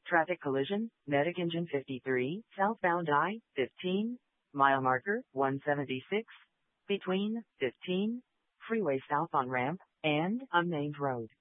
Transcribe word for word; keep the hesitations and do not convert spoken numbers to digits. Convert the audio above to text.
Traffic collision, Medic engine fifty-three, southbound I fifteen, mile marker one seventy-six, between fifteen, freeway south on ramp, and unnamed road.